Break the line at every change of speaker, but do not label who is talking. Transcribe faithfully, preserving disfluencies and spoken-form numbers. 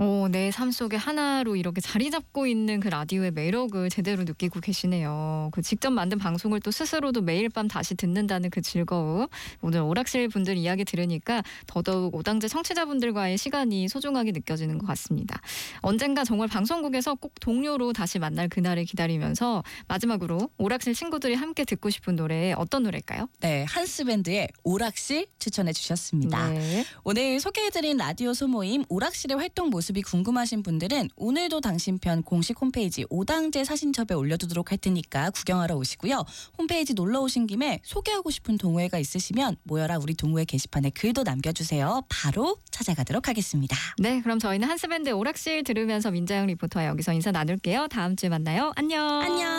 오, 내 삶 속에 하나로 이렇게 자리 잡고 있는 그 라디오의 매력을 제대로 느끼고 계시네요. 그 직접 만든 방송을 또 스스로도 매일 밤 다시 듣는다는 그 즐거움. 오늘 오락실 분들 이야기 들으니까 더더욱 오당제 청취자분들과의 시간이 소중하게 느껴지는 것 같습니다. 언젠가 정말 방송국에서 꼭 동료로 다시 만날 그날을 기다리면서 마지막으로 오락실 친구들이 함께 듣고 싶은 노래 어떤 노래일까요?
네, 한스밴드의 오락실 추천해 주셨습니다.
네.
오늘 소개해드린 라디오 소모임 오락실의 활동 모습이 궁금하신 분들은 오늘도 당신 편 공식 홈페이지 오당제 사진첩에 올려두도록 할 테니까 구경하러 오시고요. 홈페이지 놀러 오신 김에 소개하고 싶은 동호회가 있으시면 모여라 우리 동호회 게시판에 글도 남겨주세요. 바로 찾아가도록 하겠습니다.
네, 그럼 저희는 한스밴드 오락실 들으면서 민자영 리포터와 여기서 인사 나눌게요. 다음 주에 만나요. 안녕.
안녕.